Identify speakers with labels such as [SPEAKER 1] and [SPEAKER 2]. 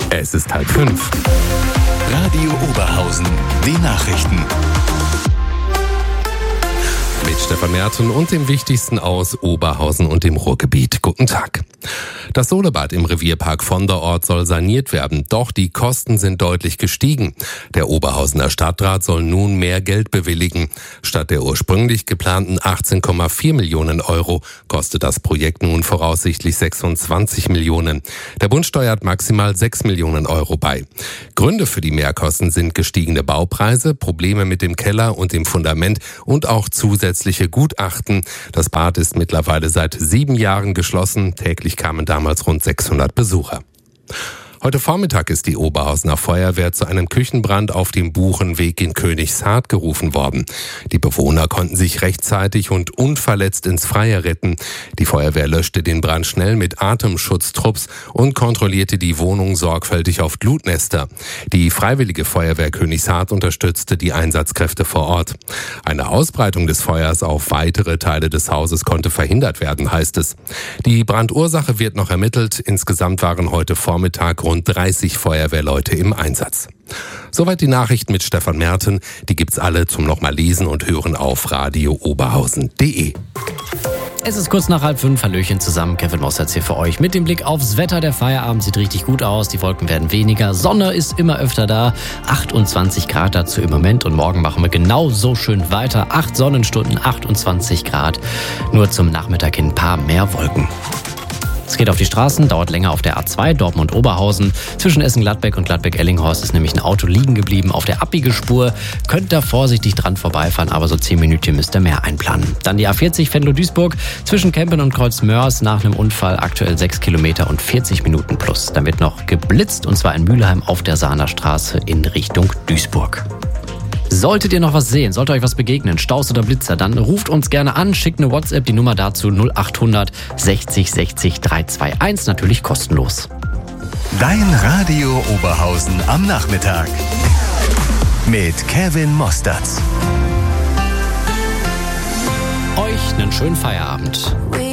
[SPEAKER 1] Es ist 4:30.
[SPEAKER 2] Radio Oberhausen, die Nachrichten.
[SPEAKER 1] Mit Stefan Merten und dem Wichtigsten aus Oberhausen und dem Ruhrgebiet. Guten Tag. Das Solebad im Revierpark Vonderort soll saniert werden, doch die Kosten sind deutlich gestiegen. Der Oberhausener Stadtrat soll nun mehr Geld bewilligen. Statt der ursprünglich geplanten 18,4 Millionen Euro kostet das Projekt nun voraussichtlich 26 Millionen. Der Bund steuert maximal 6 Millionen Euro bei. Gründe für die Mehrkosten sind gestiegene Baupreise, Probleme mit dem Keller und dem Fundament und auch zusätzliche Gutachten. Das Bad ist mittlerweile seit 7 Jahren geschlossen. Täglich kamen damals rund 600 Besucher. Heute Vormittag ist die Oberhausener Feuerwehr zu einem Küchenbrand auf dem Buchenweg in Königshardt gerufen worden. Die Bewohner konnten sich rechtzeitig und unverletzt ins Freie retten. Die Feuerwehr löschte den Brand schnell mit Atemschutztrupps und kontrollierte die Wohnung sorgfältig auf Glutnester. Die Freiwillige Feuerwehr Königshardt unterstützte die Einsatzkräfte vor Ort. Eine Ausbreitung des Feuers auf weitere Teile des Hauses konnte verhindert werden, heißt es. Die Brandursache wird noch ermittelt. Insgesamt waren heute Vormittag rund 30 Feuerwehrleute im Einsatz. Soweit die Nachrichten mit Stefan Merten. Die gibt's alle zum nochmal lesen und hören auf radiooberhausen.de.
[SPEAKER 3] Es ist kurz nach 4:30, Hallöchen zusammen, Kevin Mossertz hier für euch. Mit dem Blick aufs Wetter, der Feierabend sieht richtig gut aus, die Wolken werden weniger, Sonne ist immer öfter da, 28 Grad dazu im Moment und morgen machen wir genau so schön weiter, 8 Sonnenstunden, 28 Grad, nur zum Nachmittag hin ein paar mehr Wolken. Es geht auf die Straßen, dauert länger auf der A2 Dortmund-Oberhausen. Zwischen Essen-Gladbeck und Gladbeck-Ellinghorst ist nämlich ein Auto liegen geblieben auf der Abbiegespur. Könnt da vorsichtig dran vorbeifahren, aber so 10 Minuten müsst ihr mehr einplanen. Dann die A40 Venlo-Duisburg zwischen Kempen und Kreuzmörs nach einem Unfall aktuell 6 Kilometer und 40 Minuten plus. Dann wird noch geblitzt und zwar in Mülheim auf der Sahner Straße in Richtung Duisburg. Solltet ihr noch was sehen, sollte euch was begegnen, Staus oder Blitzer, dann ruft uns gerne an, schickt eine WhatsApp, die Nummer dazu 0800 60 60 321, natürlich kostenlos.
[SPEAKER 2] Dein Radio Oberhausen am Nachmittag mit Kevin Mossertz.
[SPEAKER 3] Euch einen schönen Feierabend.